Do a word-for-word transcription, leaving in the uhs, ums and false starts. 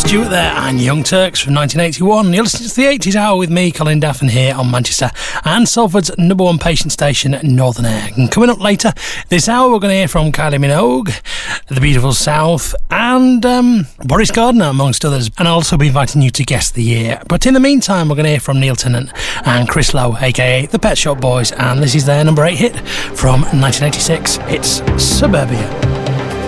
Stewart there and Young Turks from nineteen eighty-one. You're listening to the eighties Hour with me, Colin Daffin, here on Manchester and Salford's number one patient station, Northern Air. And coming up later this hour, we're going to hear from Kylie Minogue, The Beautiful South, and um, Boris Gardner, amongst others. And I'll also be inviting you to Guess the Year. But in the meantime, we're going to hear from Neil Tennant and Chris Lowe, aka the Pet Shop Boys. And this is their number eight hit from nineteen eighty-six. It's Suburbia.